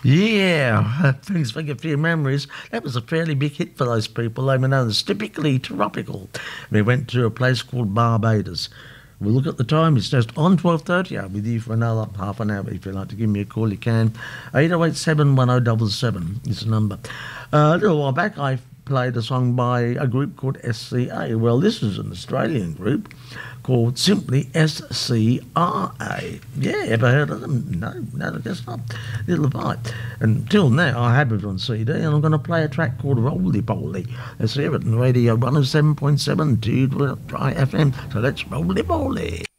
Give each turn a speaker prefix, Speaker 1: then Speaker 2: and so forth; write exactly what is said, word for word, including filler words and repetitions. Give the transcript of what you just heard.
Speaker 1: Yeah, brings back a few memories. That was a fairly big hit for those people. They were known as typically tropical. We went to a place called Barbados. We'll look at the time. It's just on twelve thirty. I'll be with you for another half an hour. If you'd like to give me a call, you can. eight oh eight, seven one oh seven seven is the number. Uh, a little while back, I played a song by a group called S C A. Well, this is an Australian group called simply S C R A. Yeah, ever heard of them? No, no, just not. Little bite. Until now, I have it on C D, and I'm going to play a track called Roly Poly. Let's hear it on Radio one oh seven point seven T Dry F M. So let's roly poly.